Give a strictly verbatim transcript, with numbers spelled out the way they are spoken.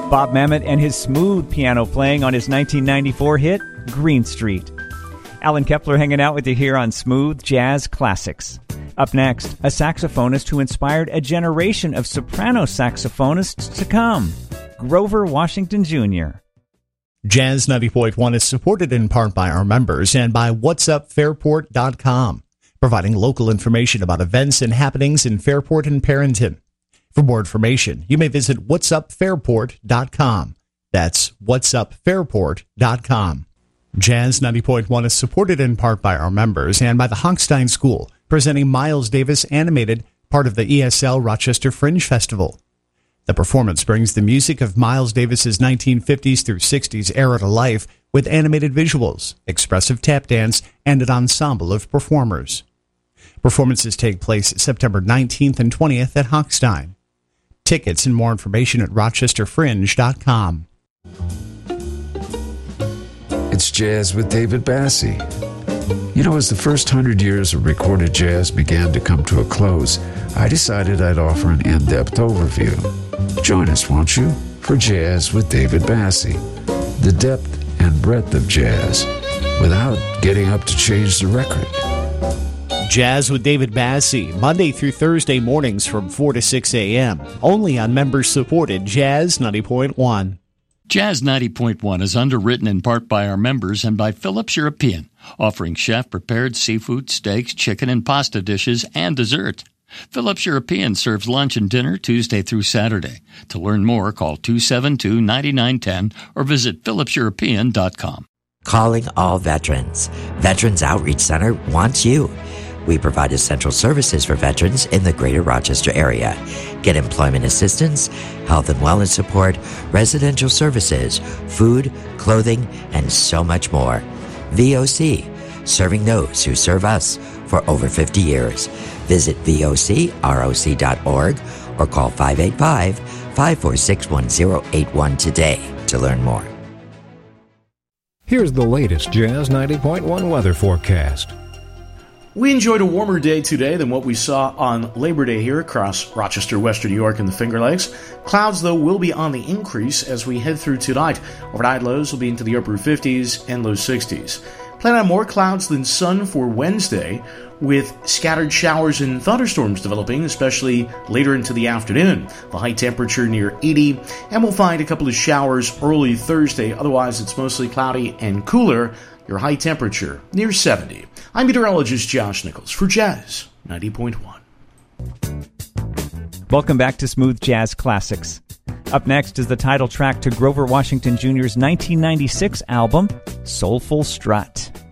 Bob Mamet and his smooth piano playing on his nineteen ninety-four hit, Green Street. Alan Kepler hanging out with you here on Smooth Jazz Classics. Up next, a saxophonist who inspired a generation of soprano saxophonists to come, Grover Washington Junior Jazz ninety point one is supported in part by our members and by whats up fairport dot com, providing local information about events and happenings in Fairport and Perrington. For more information, you may visit whats up fairport dot com. That's whats up fairport dot com. Jazz ninety point one is supported in part by our members and by the Hochstein School, presenting Miles Davis Animated, part of the E S L Rochester Fringe Festival. The performance brings the music of Miles Davis's nineteen fifties through sixties era to life with animated visuals, expressive tap dance, and an ensemble of performers. Performances take place September nineteenth and twentieth at Hochstein. Tickets and more information at rochester fringe dot com. It's Jazz with David Bassie. You know, as the first hundred years of recorded jazz began to come to a close, I decided I'd offer an in-depth overview. Join us, won't you, for Jazz with David Bassie, the depth and breadth of jazz, without getting up to change the record. Jazz with David Bassie, Monday through Thursday mornings from four to six a.m., only on members-supported Jazz ninety point one. Jazz ninety point one is underwritten in part by our members and by Phillips European, offering chef-prepared seafood, steaks, chicken, and pasta dishes, and dessert. Phillips European serves lunch and dinner Tuesday through Saturday. To learn more, call two seven two, nine nine one zero or visit phillips european dot com. Calling all veterans. Veterans Outreach Center wants you. We provide essential services for veterans in the greater Rochester area. Get employment assistance, health and wellness support, residential services, food, clothing, and so much more. V O C, serving those who serve us for over fifty years. Visit V O C R O C dot org or call five eight five, five four six, one zero eight one today to learn more. Here's the latest Jazz ninety point one weather forecast. We enjoyed a warmer day today than what we saw on Labor Day here across Rochester, Western New York, and the Finger Lakes. Clouds, though, will be on the increase as we head through tonight. Overnight lows will be into the upper fifties and low sixties. Plan on more clouds than sun for Wednesday, with scattered showers and thunderstorms developing, especially later into the afternoon. The high temperature near eighty, and we'll find a couple of showers early Thursday. Otherwise, it's mostly cloudy and cooler. Your high temperature near seventy. I'm meteorologist Josh Nichols for Jazz ninety point one. Welcome back to Smooth Jazz Classics. Up next is the title track to Grover Washington Junior's nineteen ninety-six album, Soulful Strut.